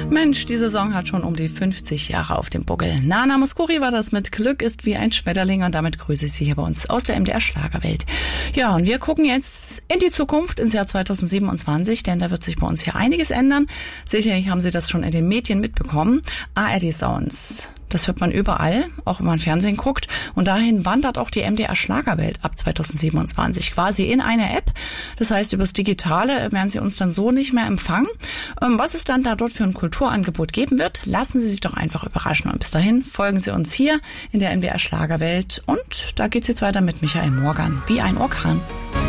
Mensch, dieser Song hat schon um die 50 Jahre auf dem Buckel. Nana Mouskouri war das mit Glück ist wie ein Schmetterling und damit grüße ich Sie hier bei uns aus der MDR Schlagerwelt. Ja, und wir gucken jetzt in die Zukunft, ins Jahr 2027, denn da wird sich bei uns hier einiges ändern. Sicherlich haben Sie das schon in den Medien mitbekommen. ARD Sounds. Das hört man überall, auch wenn man Fernsehen guckt. Und dahin wandert auch die MDR Schlagerwelt ab 2027 quasi in eine App. Das heißt, übers Digitale werden Sie uns dann so nicht mehr empfangen. Was es dann da dort für ein Kulturangebot geben wird, lassen Sie sich doch einfach überraschen. Und bis dahin folgen Sie uns hier in der MDR Schlagerwelt. Und da geht's jetzt weiter mit Michael Morgan, wie ein Orkan.